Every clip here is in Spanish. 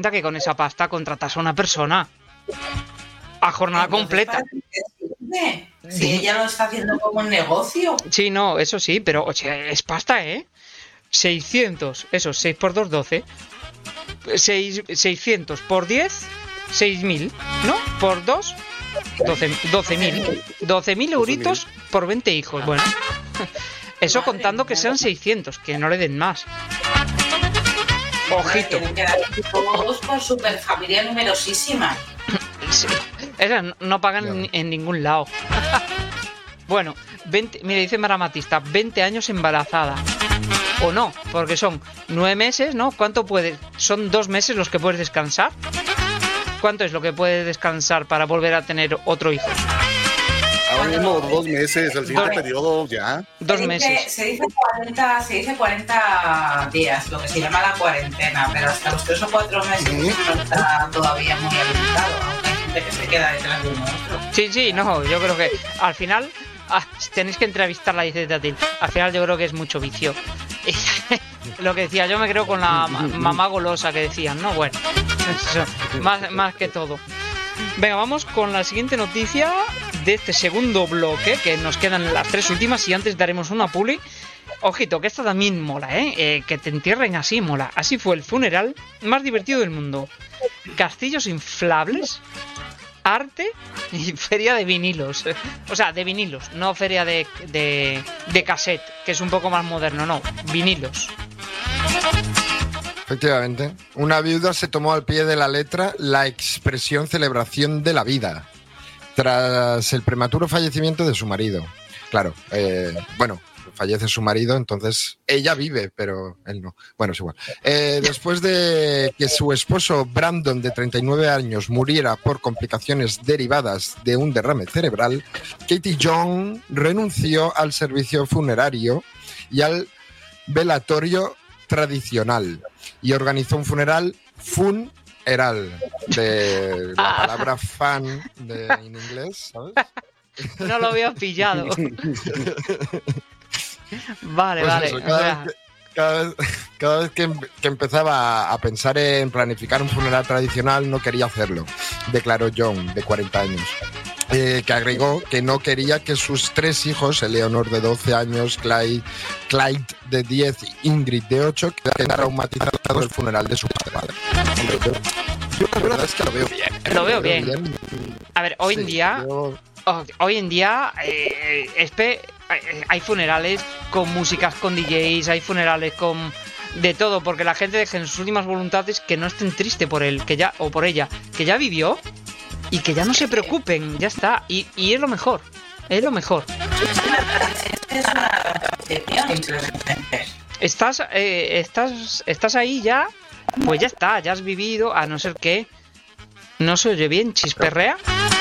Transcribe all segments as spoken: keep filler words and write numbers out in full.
cuenta que con esa pasta contratas a una persona a jornada Entonces, completa. ¿para qué sirve? Si ella lo está haciendo como un negocio. Sí, no, eso sí, pero o sea, es pasta, ¿eh? seiscientos, eso, seis por dos, doce. seis, seiscientos por diez, seis mil, ¿no? Por dos, doce mil. doce mil euritos por veinte hijos, bueno. Eso Madre contando que mía. sean seiscientos, que no le den más. Ojito. Tienen que dar todos por super familia numerosísima. Sí, esas no- no pagan en, en ningún lado. Bueno, veinte, mira, dice Maramatista, veinte años embarazada. O no, porque son nueve meses, ¿no? ¿Cuánto puedes? ¿Son dos meses los que puedes descansar? ¿Cuánto es lo que puedes descansar para volver a tener otro hijo? Ahora mismo dos meses, al siguiente Dos- periodo ya. Dos se dice, meses. Se dice, cuarenta, se dice cuarenta días, lo que se llama la cuarentena, pero hasta los tres o cuatro meses Ujú. no está todavía muy habilitado, aunque hay gente que se queda detrás de uno otro. Sí, sí, no, yo creo que al final ah, tenéis que entrevistarla, dice Tatil. Al final yo creo que es mucho vicio. Lo que decía, yo me creo con la ma- mamá golosa que decían, ¿no? Bueno, eso, más, más que todo. Venga, vamos con la siguiente noticia de este segundo bloque, que nos quedan las tres últimas y antes daremos una publi. Ojito, que esta también mola, ¿eh? Eh, que te entierren así mola. Así fue el funeral más divertido del mundo. Castillos inflables, arte y feria de vinilos. O sea, de vinilos, no feria de, de, de cassette, que es un poco más moderno, no, vinilos. Efectivamente. Una viuda se tomó al pie de la letra la expresión celebración de la vida tras el prematuro fallecimiento de su marido. Claro, eh, bueno, fallece su marido, entonces ella vive, pero él no. Bueno, es igual. Eh, después de que su esposo Brandon, de treinta y nueve años, muriera por complicaciones derivadas de un derrame cerebral, Katie Young renunció al servicio funerario y al velatorio tradicional y organizó un funeral funeral, de la palabra fan de, en inglés, ¿sabes? No lo había pillado. Vale, Pues vale. eso, o cada, sea, vez que, cada, vez, cada vez que, em- que empezaba a pensar en planificar un funeral tradicional, no quería hacerlo, declaró John, de cuarenta años. Eh, que agregó que no quería que sus tres hijos, Eleonor de doce años, Clyde, Clyde de diez y Ingrid de ocho, quedaran traumatizados por el funeral de su padre. Hombre, yo, yo la verdad es que lo veo bien. Lo veo bien. A ver, hoy en Sí, día, yo- oh, hoy en día, eh, espe- eh, hay funerales con músicas, con D Js, hay funerales con de todo, porque la gente deja en sus últimas voluntades que no estén tristes por él, que ya o por ella, que ya vivió y que ya no se preocupen, ya está. Y, y es lo mejor, es lo mejor. Es una transición entre las gentes. Estás, eh, estás, estás ahí ya, pues ya está, ya has vivido, a no ser que no se oye bien, chisperrea.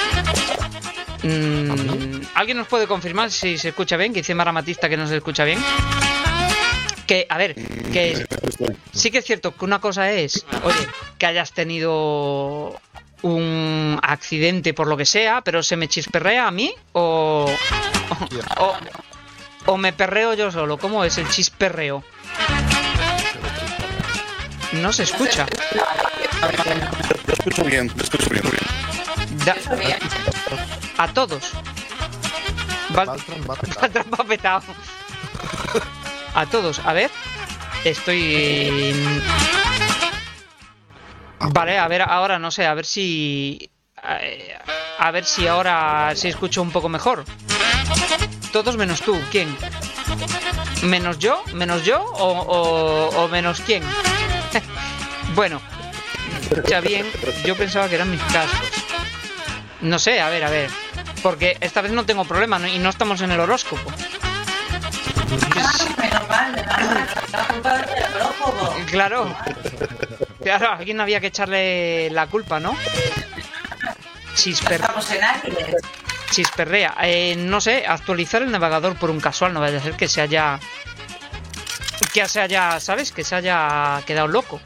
Mm, ¿Alguien nos puede confirmar si se escucha bien? Que dice Mara Matista que no se escucha bien. Que, a ver, que sí que es cierto que una cosa es, oye, que hayas tenido un accidente por lo que sea, pero ¿se me chisperrea a mí o, o, o, o me perreo yo solo? ¿Cómo es el chisperreo? No se escucha. Lo escucho bien, lo escucho bien. Da- Eso bien. a todos. Val- Valtran va a petar. Valtran va petado. A todos, a ver. Estoy. Vale, a ver, ahora no sé, a ver si. eh, A ver si ahora se escucha un poco mejor. Todos menos tú, ¿quién? ¿Menos yo? ¿Menos yo? ¿O, o, o menos quién? Bueno, ya bien, yo pensaba que eran mis cascos. No sé, a ver, a ver. Porque esta vez no tengo problema, ¿no? Y no estamos en el horóscopo. Ah, menos mal, menos mal. La culpa del prófugo. Claro. Claro, a alguien había que echarle la culpa, ¿no? Chisper, Estamos en Aries. chisperrea. Eh, no sé, actualizar el navegador por un casual, no vaya a ser que se haya... Que se haya, ¿sabes? Que se haya quedado loco.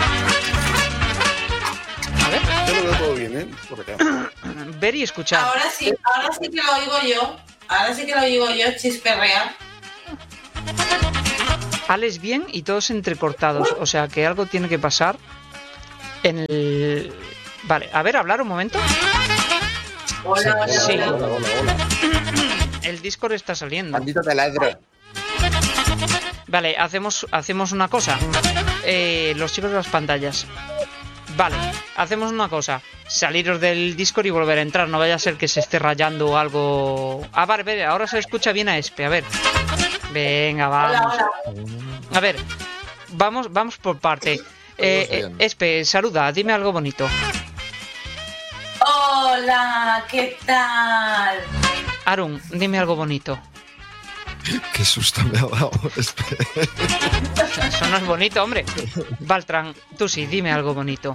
A ver, Yo lo veo todo bien, ¿eh? Por acá. ver y escuchar. Ahora sí, ahora sí que lo oigo yo. Ahora sí que lo oigo yo, chisperrear. Alex bien y todos entrecortados. O sea que algo tiene que pasar. En el... Vale, a ver, hablar un momento. Hola, hola, Sí. hola. Hola, hola, hola. El Discord está saliendo. Maldito taladro. Vale, hacemos, hacemos una cosa. Eh, los chicos de las pantallas. Vale, hacemos una cosa. Saliros del Discord y volver a entrar. No vaya a ser que se esté rayando algo. Ah, vale, vale, ahora se escucha bien a Espe. A ver. Venga, Hola, vamos. hola. A ver, vamos, vamos por parte. Eh, eh, bien. Espe, saluda, dime algo bonito. Hola, ¿qué tal? Arun, dime algo bonito. Qué susto me ha dado. Espera. Eso no es bonito, hombre. Baltran, tú sí, dime algo bonito.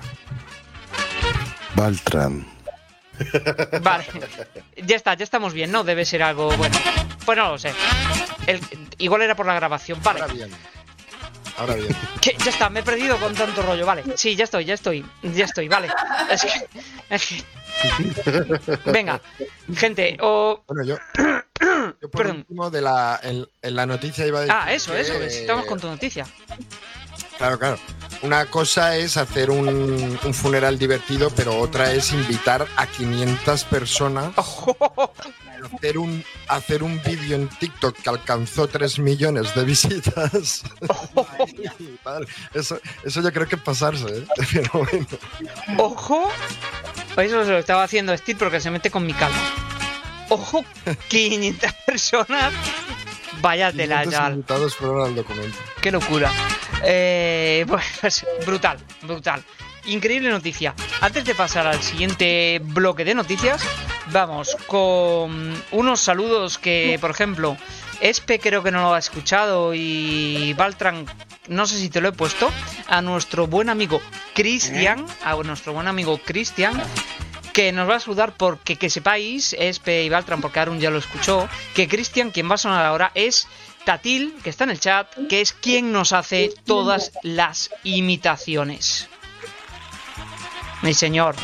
Baltran. Vale, ya está, ya estamos bien, ¿no? Debe ser algo bueno. Pues no lo sé. El- igual era por la grabación, vale. Ahora bien. Ahora bien. Que ya está, me he perdido con tanto rollo, vale. Sí, ya estoy, ya estoy, ya estoy, vale. Es que. Es que... Venga, gente, o. Bueno, yo. Yo por Perdón. último, de la, en, en la noticia iba a decir. Ah, eso, que, eso, estamos con tu noticia. Claro, claro. Una cosa es hacer un, un funeral divertido, pero otra es invitar a quinientas personas. Hacer un, hacer un vídeo en TikTok que alcanzó tres millones de visitas. Vale, eso, eso yo creo que es pasarse, ¿eh? Pero bueno. Ojo, eso se lo estaba haciendo Steve porque se mete con mi calma. Ojo, quinientas personas. Vaya tela, quinientos ya. invitados fueron al documento. Qué locura. Eh, pues brutal, brutal. Increíble noticia. Antes de pasar al siguiente bloque de noticias, vamos con unos saludos que, por ejemplo, Espe creo que no lo ha escuchado y Baltran, no sé si te lo he puesto, a nuestro buen amigo Cristian, a nuestro buen amigo Cristian, que nos va a saludar porque que sepáis, Espe y Baltran, porque Arun ya lo escuchó, que Cristian, quien va a sonar ahora, es Tatil, que está en el chat, que es quien nos hace todas las imitaciones. Mi señor.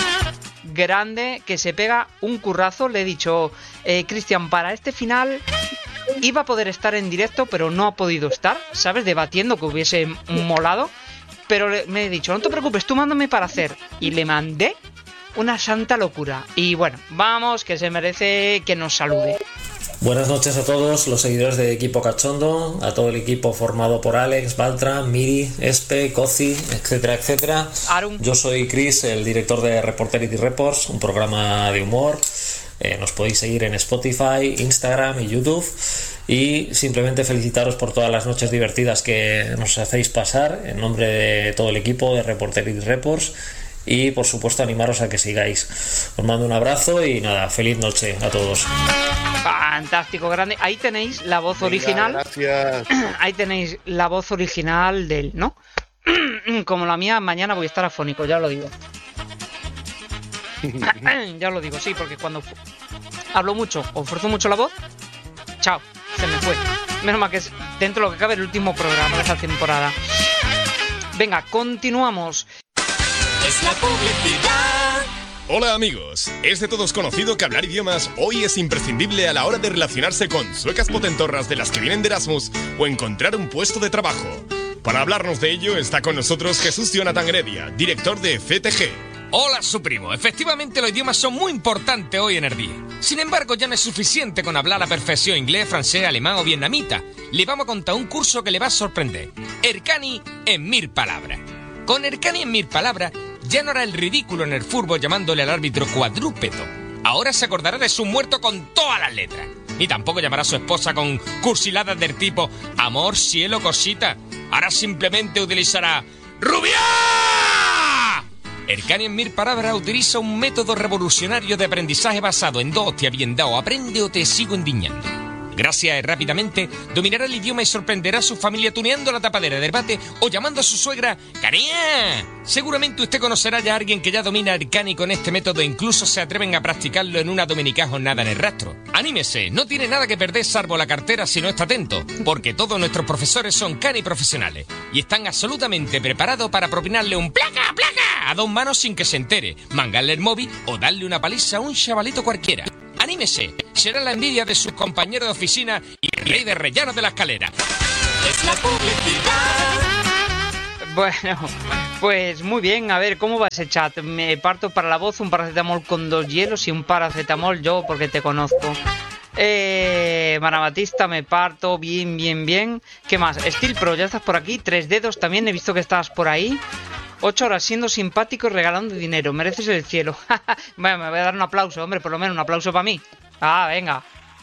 Grande, que se pega un currazo. Le he dicho, eh, Cristian, para este final iba a poder estar en directo, pero no ha podido estar, ¿sabes? Debatiendo que hubiese molado. Pero le, me he dicho, no te preocupes, tú mándame para hacer. Y le mandé una santa locura. Y bueno, vamos, que se merece que nos salude. Buenas noches a todos los seguidores de Equipo Cachondo, a todo el equipo formado por Alex, Baltran, Miri, Espe, Cozi, etcétera, etcétera. Arun. Yo soy Chris, el director de Reporterity Reports, un programa de humor. Eh, nos podéis seguir en Spotify, Instagram y YouTube. Y simplemente felicitaros por todas las noches divertidas que nos hacéis pasar en nombre de todo el equipo de Reporterity Reports. Y por supuesto animaros a que sigáis. Os mando un abrazo y nada, feliz noche a todos. Fantástico, grande. Ahí tenéis la voz original. Gracias. Ahí tenéis la voz original del, ¿no? Como la mía, mañana voy a estar afónico, ya lo digo. Ya lo digo, sí, porque cuando fu- hablo mucho o fuerzo mucho la voz, chao, se me fue. Menos mal que es dentro de lo que cabe el último programa de esta temporada. Venga, continuamos. Es la publicidad. Hola amigos, es de todos conocido que hablar idiomas hoy es imprescindible a la hora de relacionarse con suecas potentorras de las que vienen de Erasmus o encontrar un puesto de trabajo. Para hablarnos de ello está con nosotros Jesús Jonathan Heredia, director de C T G. Hola, su primo. Efectivamente, los idiomas son muy importantes hoy en el día. Sin embargo, ya no es suficiente con hablar a perfección inglés, francés, alemán o vietnamita. Le vamos a contar un curso que le va a sorprender. Ercani en mil palabras. Con Ercani en mil palabras, ya no hará el ridículo en el fútbol llamándole al árbitro cuadrúpedo. Ahora se acordará de su muerto con todas las letras. Ni tampoco llamará a su esposa con cursiladas del tipo amor, cielo, cosita. Ahora simplemente utilizará ¡Rubia! Ercani en mil palabras utiliza un método revolucionario de aprendizaje basado en dos hostias bien dado, aprende o te sigo endiñando. Gracias a rápidamente dominará el idioma y sorprenderá a su familia tuneando la tapadera del bate o llamando a su suegra ¡Caría! Seguramente usted conocerá ya a alguien que ya domina Ercani con este método e incluso se atreven a practicarlo en una dominica jornada en el rastro. ¡Anímese! No tiene nada que perder salvo la cartera si no está atento, porque todos nuestros profesores son cani profesionales y están absolutamente preparados para propinarle un placa, placa a dos manos sin que se entere, mangarle el móvil o darle una paliza a un chavalito cualquiera. ¡Anímese! Será la envidia de sus compañeros de oficina y el rey de Rellano de la Escalera. Es la publicidad. Bueno, pues muy bien. A ver, ¿cómo va ese chat? Me parto para la voz, un paracetamol con dos hielos y un paracetamol yo, porque te conozco. Eh, Marabatista, me parto, bien, bien, bien. ¿Qué más? Steel Pro, ya estás por aquí. Tres dedos también, he visto que estabas por ahí. Ocho horas siendo simpático y regalando dinero. Mereces el cielo. Bueno, me voy a dar un aplauso, hombre, por lo menos un aplauso para mí. Ah, venga.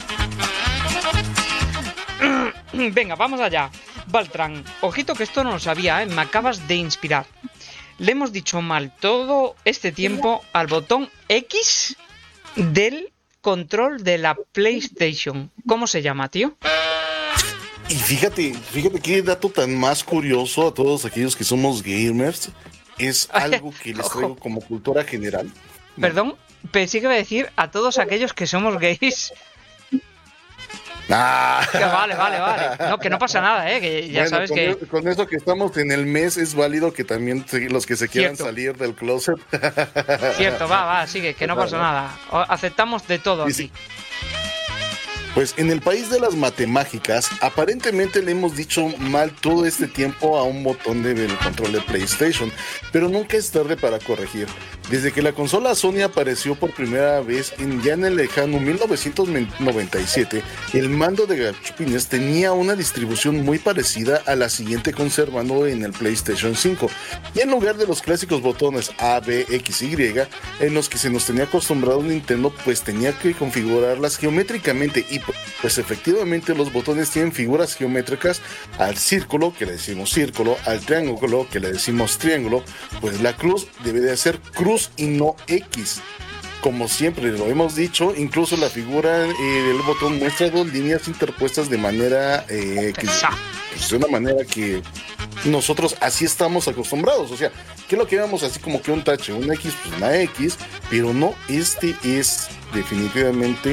Venga, vamos allá. Baltran, ojito que esto no lo sabía, ¿eh? Me acabas de inspirar. Le hemos dicho mal todo este tiempo al botón X del control de la PlayStation. ¿Cómo se llama, tío? Y fíjate, fíjate qué dato tan más curioso a todos aquellos que somos gamers. Es algo que les traigo como cultura general. Perdón, pensé que iba a decir a todos aquellos que somos gays. Ah. Que vale, vale, vale. No, que no pasa nada, ¿eh? Que ya Bueno, sabes con que... el- con eso que estamos en el mes es válido que también se- los que se quieran Cierto. salir del closet. Cierto, va, va, sigue, que no pasa nada. O- Aceptamos de todo Y aquí. sí. Pues en el país de las matemáticas, aparentemente le hemos dicho mal todo este tiempo a un botón de- del control de PlayStation, pero nunca es tarde para corregir. Desde que la consola Sony apareció por primera vez en, ya en el lejano mil novecientos noventa y siete, el mando de gachupines tenía una distribución muy parecida a la siguiente conservando en el PlayStation cinco. Y en lugar de los clásicos botones A, B, X, Y, en los que se nos tenía acostumbrado Nintendo, pues tenía que configurarlas geométricamente y pues efectivamente los botones tienen figuras geométricas. Al círculo, que le decimos círculo, al triángulo, que le decimos triángulo, pues la cruz debe de ser cruz y no X. Como siempre lo hemos dicho, incluso la figura eh, del botón muestra dos líneas interpuestas de manera eh, que, pues, de una manera que nosotros así estamos acostumbrados. O sea, que lo que vemos así como que un tache, una X, pues una X, pero no, este es definitivamente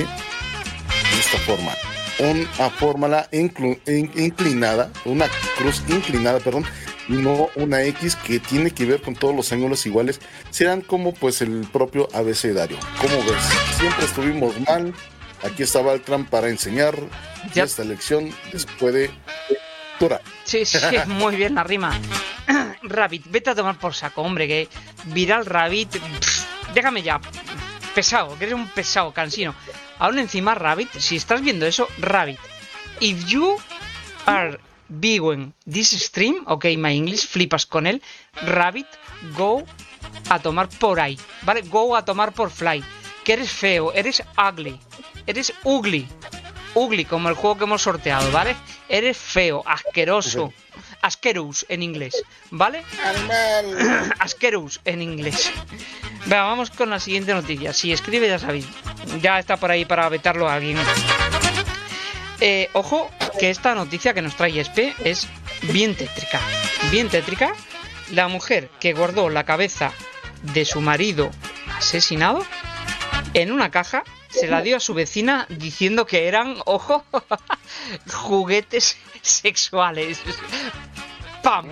de esta forma. Una fórmula inclu- in- inclinada, una cruz inclinada, perdón, no una X que tiene que ver con todos los ángulos iguales, serán como pues el propio abecedario. ¿Cómo ves? Siempre estuvimos mal. Aquí está Baltran para enseñar y Ya. esta lección les puede durar. Sí, sí, muy bien la rima. Rabbit, vete a tomar por saco, hombre, que Viral Rabbit, pff, déjame ya. Pesado, que eres un pesado, cansino. Aún encima, Rabbit, si estás viendo eso, Rabbit, if you are viewing this stream, ok, my English, flipas con él, Rabbit, go a tomar por ahí, ¿vale? Go a tomar por fly. Que eres feo, eres ugly, eres ugly, ugly, como el juego que hemos sorteado, ¿vale? Eres feo, asqueroso, asquerous en inglés, ¿vale? Asquerous en inglés. Venga, vamos con la siguiente noticia. Si escribe, ya sabéis, ya está por ahí para vetarlo a alguien. Eh, ojo, que esta noticia que nos trae Espe es bien tétrica. Bien tétrica. La mujer que guardó la cabeza de su marido asesinado en una caja se la dio a su vecina diciendo que eran, ojo, juguetes sexuales. ¡Pam!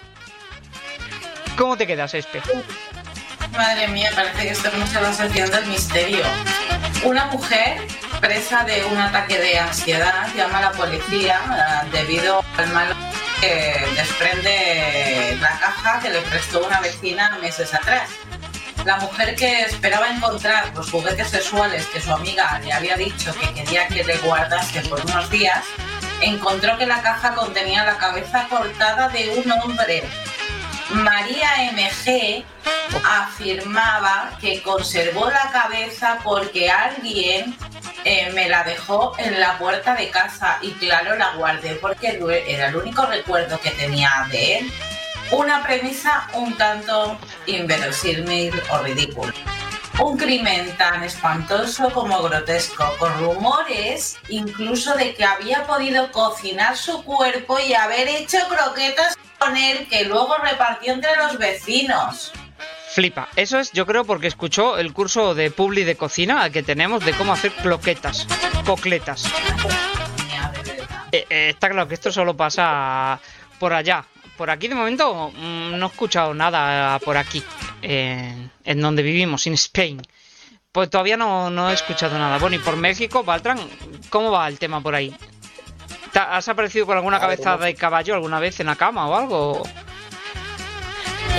¿Cómo te quedas, Espe? Madre mía, parece que estamos en la sección del misterio. Una mujer presa de un ataque de ansiedad llama a la policía eh, debido al mal que desprende la caja que le prestó una vecina meses atrás. La mujer que esperaba encontrar los juguetes sexuales que su amiga le había dicho que quería que le guardase por unos días, encontró que la caja contenía la cabeza cortada de un hombre. María M G afirmaba que conservó la cabeza porque alguien eh, me la dejó en la puerta de casa y claro, la guardé porque era el único recuerdo que tenía de él. Una premisa un tanto inverosímil o ridícula. Un crimen tan espantoso como grotesco, con rumores incluso de que había podido cocinar su cuerpo y haber hecho croquetas con él que luego repartió entre los vecinos. Flipa. Eso es, yo creo, porque escuchó el curso de Publi de cocina que tenemos de cómo hacer cloquetas, cocletas. Eh, eh, está claro que esto solo pasa por allá. Por aquí de momento mmm, no he escuchado nada por aquí, eh, en donde vivimos, en Spain. Pues todavía no, no he escuchado nada. Bueno, y por México, Baltran, ¿cómo va el tema por ahí? ¿Has aparecido con alguna cabeza de caballo alguna vez en la cama o algo?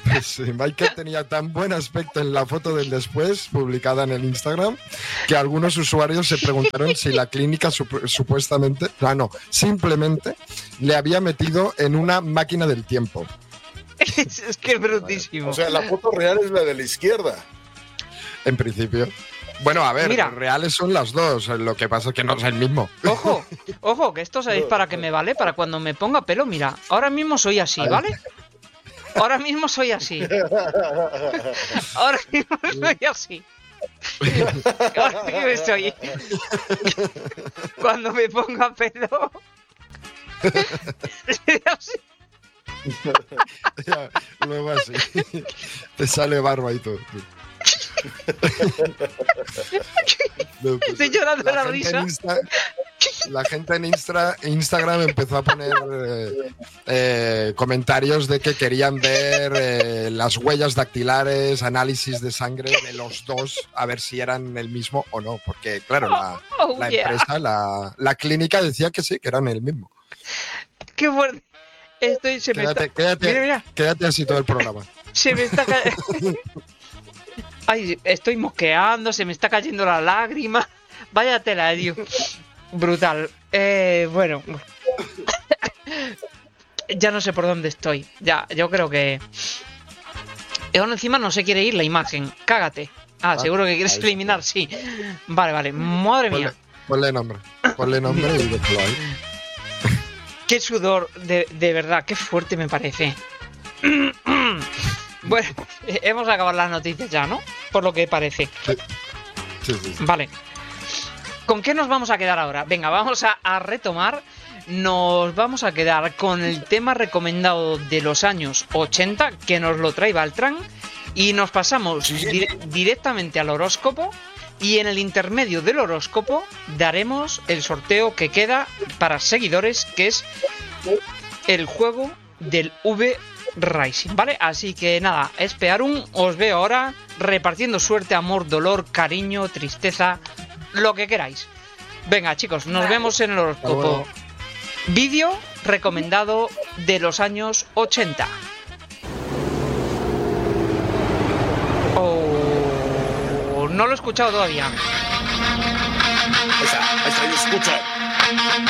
Pues Michael tenía tan buen aspecto en la foto del después, publicada en el Instagram, que algunos usuarios se preguntaron si la clínica sup- supuestamente, ah, no, simplemente le había metido en una máquina del tiempo. Es, es que es brutísimo. O sea, la foto real es la de la izquierda. En principio. Bueno, a ver, Mira. reales son las dos, lo que pasa es que no es el mismo. Ojo, ojo, que esto sabéis para qué me vale, para cuando me ponga pelo, mira, ahora mismo soy así, ¿vale? Ahora mismo soy así. Ahora mismo soy así. Ahora mismo estoy. Cuando me ponga pelo. Seré así. Ya, luego así. Te sale barba y todo. No, pues, Estoy llorando de la gente risa. en Insta- la gente en Instra- Instagram empezó a poner eh, eh, comentarios de que querían ver eh, las huellas dactilares, análisis de sangre de los dos, a ver si eran el mismo o no. Porque, claro, la, Oh, la yeah. empresa, la, la clínica decía que sí, que eran el mismo. Qué fuerte. Estoy, se me Quédate, está... quédate, Mira, mira, quédate así todo el programa. se me está cayendo. Ay, estoy mosqueando, se me está cayendo la lágrima. Vaya tela, tío. Brutal. Eh, bueno. Ya no sé por dónde estoy. Ya, yo creo que. Y aún encima no se quiere ir la imagen. Cágate. Ah, Ah, seguro que quieres ahí eliminar, sí. Vale, vale. Madre Ponle, mía. ponle nombre. Ponle nombre y déjalo ahí. Qué sudor, de, de verdad, qué fuerte me parece. Bueno, hemos acabado las noticias ya, ¿no? Por lo que parece. Sí, sí, sí. Vale. ¿Con qué nos vamos a quedar ahora? Venga, vamos a, a retomar. Nos vamos a quedar con el tema recomendado de los años ochenta, que nos lo trae Baltran. Y nos pasamos Sí. dire- directamente al horóscopo. Y en el intermedio del horóscopo daremos el sorteo que queda para seguidores, que es el juego del V-Rising, ¿vale? Así que nada, Espearum, os veo ahora repartiendo suerte, amor, dolor, cariño, tristeza, lo que queráis. Venga, chicos, nos Vale. vemos en el horóscopo. luego. Vídeo recomendado de los años ochenta. Oh, no lo he escuchado todavía. Ahí está, ahí está, yo escucho.